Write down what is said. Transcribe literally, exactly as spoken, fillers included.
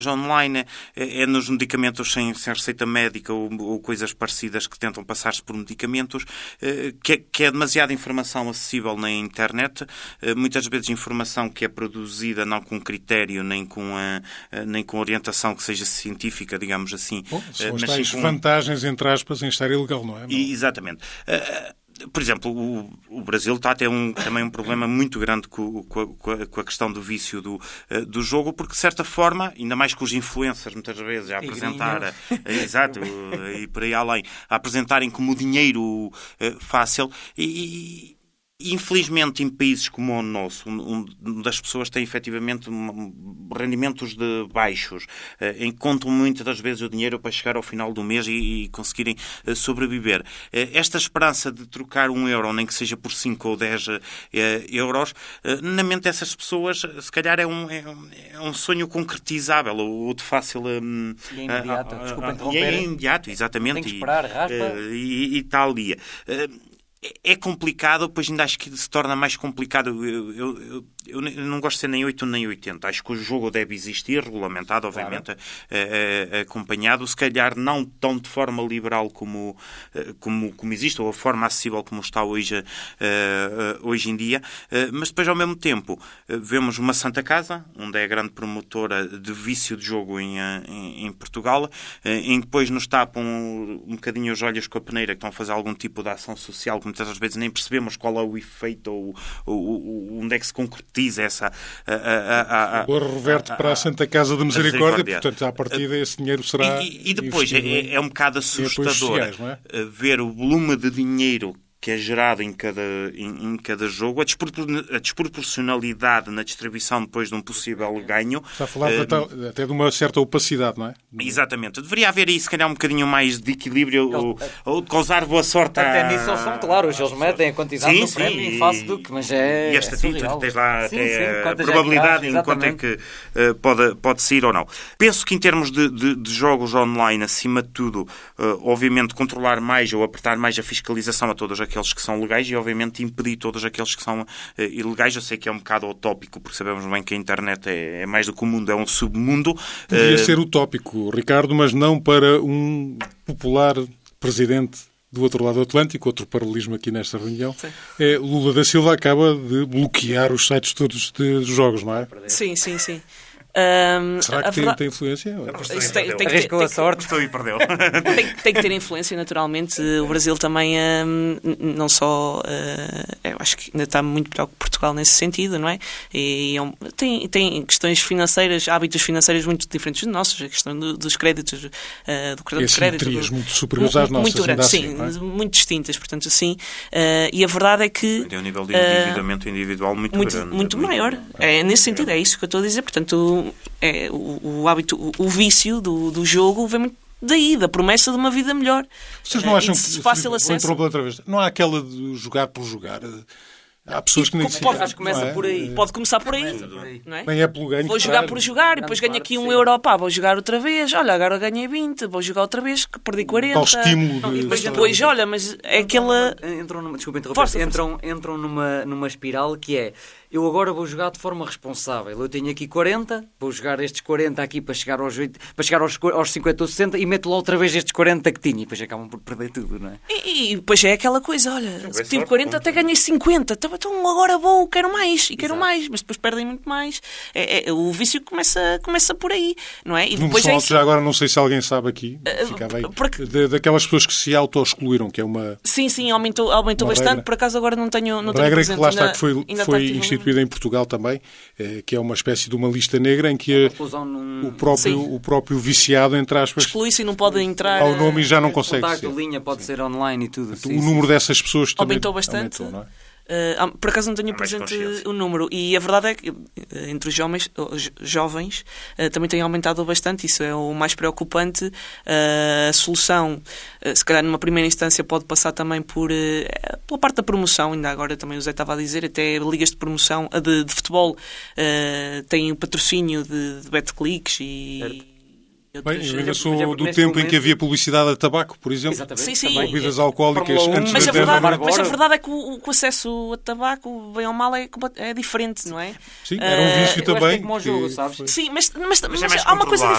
online, é nos medicamentos sem, sem receita médica ou, ou coisas parecidas que tentam passar-se por medicamentos, que é, que é demasiada informação acessível na internet, muitas vezes informação que é produzida não com critério nem com, a, nem com orientação que seja científica, digamos assim. Bom, são as mas tais com... vantagens, entre aspas, em estar ilegal, não é? Não. E, exatamente. Por exemplo, o, o Brasil está a ter um, também um problema muito grande com, com, a, com a questão do vício do, do jogo, porque, de certa forma, ainda mais com os influencers, muitas vezes, a apresentar, a, a, exato, e por aí além, a apresentarem como dinheiro fácil e... Infelizmente, em países como o nosso, onde as pessoas têm efetivamente rendimentos de baixos, em que contam muitas das vezes o dinheiro para chegar ao final do mês e, e conseguirem sobreviver. Esta esperança de trocar um euro, nem que seja por cinco ou dez euros, na mente dessas pessoas, se calhar é um, é um sonho concretizável ou de fácil... E é imediato, desculpa interromper. E é imediato, exatamente. Tem que esperar, raspa. E, e, e tal dia. É complicado, pois ainda acho que se torna mais complicado. Eu, eu, eu, eu não gosto de ser nem oito nem oitenta. Acho que o jogo deve existir, regulamentado, obviamente, claro. é, é, acompanhado. Se calhar não tão de forma liberal como, como, como existe, ou a forma acessível como está hoje, é, hoje em dia. É, mas depois, ao mesmo tempo, vemos uma Santa Casa, onde é a grande promotora de vício de jogo em, em, em Portugal, em que depois nos tapam um, um bocadinho os olhos com a peneira, que estão a fazer algum tipo de ação social, muitas vezes nem percebemos qual é o efeito ou, ou, ou onde é que se concretiza essa... A, a, a, a, Agora reverte a, a, para a Santa Casa de Misericórdia, misericórdia. Portanto, à partida esse dinheiro será... E, e depois é, é um bocado assustador sociais, não é? Ver o volume de dinheiro que é gerado em cada, em, em cada jogo, a, despropor, a desproporcionalidade na distribuição depois de um possível ganho. Está a falar uh, até, até de uma certa opacidade, não é? Exatamente. Deveria haver aí, se calhar, um bocadinho mais de equilíbrio ou, ou de causar boa sorte à... Até nisso eles são claros, eles metem a quantidade sim, do sim, prémio em face do que, mas é E esta título, tens lá sim, até sim, a probabilidade em quanto é que uh, pode, pode sair ou não. Penso que em termos de, de, de jogos online, acima de tudo, uh, obviamente, controlar mais ou apertar mais a fiscalização a todos aqueles que são legais e, obviamente, impedir todos aqueles que são uh, ilegais. Eu sei que é um bocado utópico, porque sabemos bem que a internet é, é mais do que o mundo, é um submundo. Podia uh... ser utópico, Ricardo, mas não para um popular presidente do outro lado do Atlântico, outro paralelismo aqui nesta reunião. É, Lula da Silva acaba de bloquear os sites todos de jogos, não é? Sim, sim, sim. Um, Será que tem, verdade... tem influência? Isso tem, tem, Arriscou tem, a sorte. Estou e perdeu. Tem, tem que ter influência, naturalmente. O Brasil também, um, não só... Uh, eu acho que ainda está muito pior que Portugal nesse sentido, não é? E é um, tem, tem questões financeiras, hábitos financeiros muito diferentes dos nossos. A questão do, dos créditos, uh, do cartão de crédito. Do, muito superiores às nossas. Muito grandes, sim. Assim, é? Muito distintas, portanto, assim. Uh, e a verdade é que... Tem um nível de endividamento uh, individual muito, muito grande. Muito maior. É, nesse sentido, é isso que eu estou a dizer. Portanto... É, o, o hábito, o, o vício do, do jogo vem muito daí, da promessa de uma vida melhor. Vocês não acham de que... fácil acesso. Outra vez. Não há aquela de jogar por jogar... Há pessoas que nem se pode, começa é? por aí. Pode começar por aí. Não é? Bem é pelo ganho. Vou jogar por jogar e depois ganho aqui um euro. Pá, vou jogar outra vez. Olha, agora ganhei vinte. Vou jogar outra vez, que perdi quarenta. Tal estímulo. Não, de... e depois, depois olha, mas é aquela... Entram numa, desculpa interromper. Força, entram, força. entram numa, numa espiral que é... Eu agora vou jogar de forma responsável. Eu tenho aqui quarenta, vou jogar estes quarenta aqui para chegar aos, oito, para chegar aos, aos cinquenta ou sessenta e meto lá outra vez estes quarenta que tinha. E depois acabam por perder tudo, não é? E, e depois é aquela coisa, olha, se tive quarenta até ganhei cinquenta. Então, então agora vou, quero mais e quero Exato. mais. Mas depois perdem muito mais. É, é, o vício começa, começa por aí, não é? E depois é alto, já agora não sei se alguém sabe aqui, uh, ficava aí, porque... de, daquelas pessoas que se auto-excluíram, que é uma... Sim, sim, aumentou, aumentou bastante. Regra. Por acaso agora não tenho, não tenho regra presente. Que lá está, ainda, que foi, foi instituída em Portugal também. Também, que é uma espécie de uma lista negra em que num... o, próprio, o próprio viciado, entre aspas, exclui-se e não pode entrar ao nome e já não consegue ser. ser. Linha pode sim. ser online e tudo. O sim, número sim. dessas pessoas também aumentou bastante. Aumentou, não é? Uh, por acaso não tenho presente o número e a verdade é que entre os jovens, os jovens uh, também tem aumentado bastante, isso é o mais preocupante. Uh, a solução, uh, se calhar numa primeira instância pode passar também por, uh, pela parte da promoção, ainda agora também o Zé estava a dizer, até ligas de promoção de, de futebol uh, têm o patrocínio de, de Betclicks e... Certo. Bem, eu ainda sou do tempo em que havia publicidade a tabaco, por exemplo. Exatamente. Sim, sim. Bebidas alcoólicas um, antes mas, da a verdade, mas a verdade é que o, o acesso a tabaco, bem ou mal, é, é diferente, não é? Sim, era um vício uh, também. É como o jogo, sabes? Sim, mas, mas, mas, mas é há uma coisa